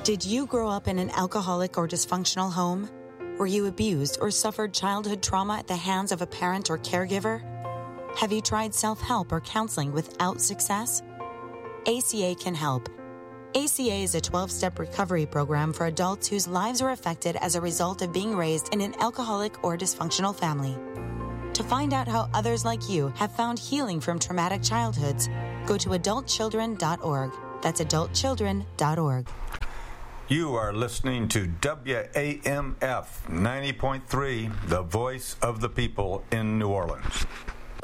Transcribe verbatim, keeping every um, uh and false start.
Did you grow up in an alcoholic or dysfunctional home? Were you abused or suffered childhood trauma at the hands of a parent or caregiver? Have you tried self-help or counseling without success? A C A can help. A C A is a twelve-step recovery program for adults whose lives were affected as a result of being raised in an alcoholic or dysfunctional family. To find out how others like you have found healing from traumatic childhoods, go to adult children dot org. That's adult children dot org. You are listening to W A M F ninety point three, the voice of the people in New Orleans.